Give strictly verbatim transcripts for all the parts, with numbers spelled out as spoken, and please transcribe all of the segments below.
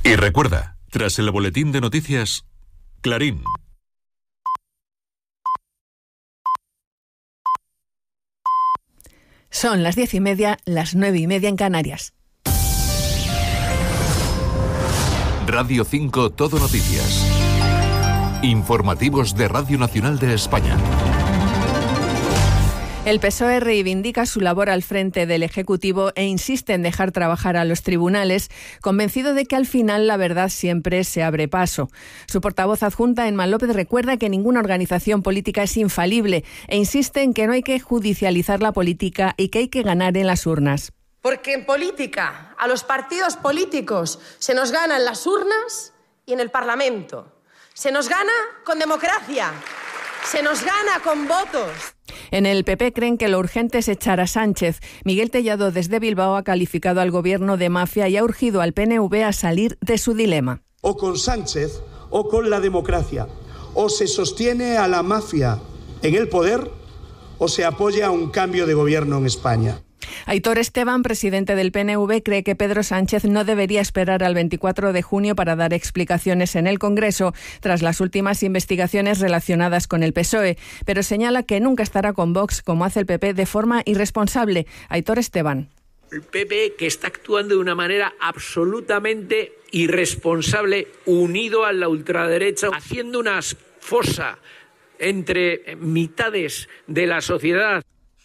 Y recuerda, tras el boletín de noticias, Clarín. Son las diez y media, las nueve y media en Canarias. Radio cinco Todo Noticias. Informativos de Radio Nacional de España. El P S O E reivindica su labor al frente del Ejecutivo e insiste en dejar trabajar a los tribunales, convencido de que al final la verdad siempre se abre paso. Su portavoz adjunta, Emma López, recuerda que ninguna organización política es infalible e insiste en que no hay que judicializar la política y que hay que ganar en las urnas. Porque en política, a los partidos políticos se nos gana en las urnas y en el Parlamento. Se nos gana con democracia, se nos gana con votos. En el P P creen que lo urgente es echar a Sánchez. Miguel Tellado desde Bilbao ha calificado al gobierno de mafia y ha urgido al P N V a salir de su dilema. O con Sánchez o con la democracia. O se sostiene a la mafia en el poder o se apoya a un cambio de gobierno en España. Aitor Esteban, presidente del P N V, cree que Pedro Sánchez no debería esperar al veinticuatro de junio para dar explicaciones en el Congreso tras las últimas investigaciones relacionadas con el P S O E, pero señala que nunca estará con Vox como hace el P P de forma irresponsable. Aitor Esteban. El P P, que está actuando de una manera absolutamente irresponsable, unido a la ultraderecha, haciendo una fosa entre mitades de la sociedad.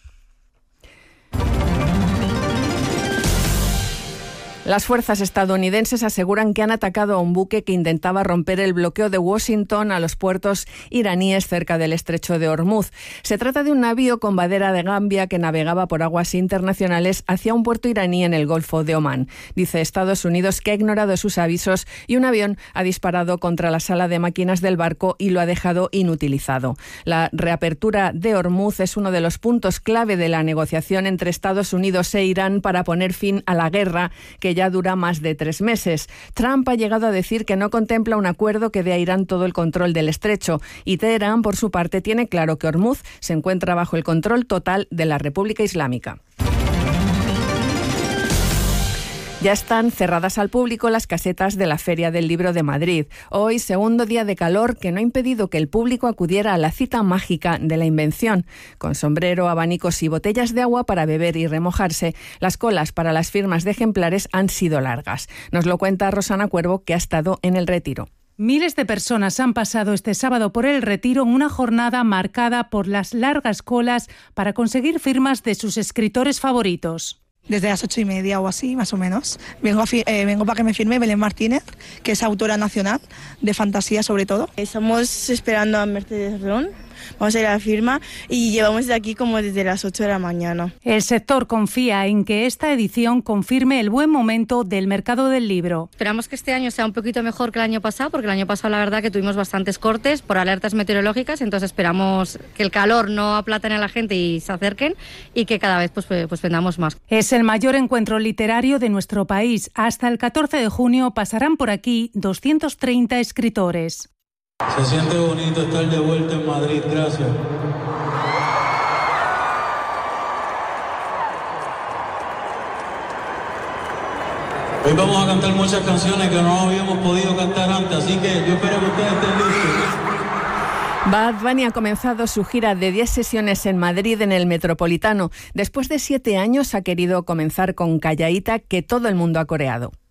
Las fuerzas estadounidenses aseguran que han atacado a un buque que intentaba romper el bloqueo de Washington a los puertos iraníes cerca del estrecho de Hormuz. Se trata de un navío con bandera de Gambia que navegaba por aguas internacionales hacia un puerto iraní en el Golfo de Omán. Dice Estados Unidos que ha ignorado sus avisos y un avión ha disparado contra la sala de máquinas del barco y lo ha dejado inutilizado. La reapertura de Hormuz es uno de los puntos clave de la negociación entre Estados Unidos e Irán para poner fin a la guerra que ya dura más de tres meses. Trump ha llegado a decir que no contempla un acuerdo que dé a Irán todo el control del estrecho y Teherán, por su parte, tiene claro que Hormuz se encuentra bajo el control total de la República Islámica. Ya están cerradas al público las casetas de la Feria del Libro de Madrid. Hoy, segundo día de calor que no ha impedido que el público acudiera a la cita mágica de la invención. Con sombrero, abanicos y botellas de agua para beber y remojarse, las colas para las firmas de ejemplares han sido largas. Nos lo cuenta Rosana Cuervo, que ha estado en el Retiro. Miles de personas han pasado este sábado por el Retiro en una jornada marcada por las largas colas para conseguir firmas de sus escritores favoritos. Desde las ocho y media o así, más o menos. Vengo, a fi- eh, vengo para que me firme Belén Martínez, que es autora nacional de fantasía sobre todo. Estamos esperando a Mercedes Ron. Vamos a ir a la firma y llevamos de aquí como desde las ocho de la mañana. El sector confía en que esta edición confirme el buen momento del mercado del libro. Esperamos que este año sea un poquito mejor que el año pasado, porque el año pasado la verdad que tuvimos bastantes cortes por alertas meteorológicas, entonces esperamos que el calor no aplatane a la gente y se acerquen y que cada vez pues, pues vendamos más. Es el mayor encuentro literario de nuestro país. Hasta el catorce de junio pasarán por aquí doscientos treinta escritores. Se siente bonito estar de vuelta en Madrid, gracias. Hoy vamos a cantar muchas canciones que no habíamos podido cantar antes, así que yo espero que ustedes estén listos. Bad Bunny ha comenzado su gira de diez sesiones en Madrid en el Metropolitano. Después de siete años ha querido comenzar con Callaíta, que todo el mundo ha coreado.